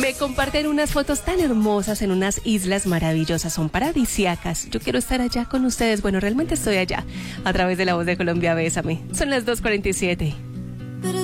Me comparten unas fotos tan hermosas en unas islas maravillosas, son paradisíacas. Yo quiero estar allá con ustedes. Bueno, realmente estoy allá, a través de La Voz de Colombia. Bésame. Son las 2:47.